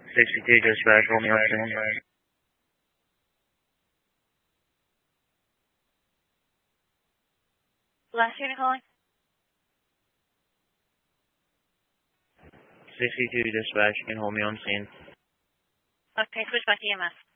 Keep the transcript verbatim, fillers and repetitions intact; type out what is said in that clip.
sixty-two dispatch, hold me on scene. Last unit calling? sixty-two dispatch, you can hold me on scene. Okay, switch back to E M S.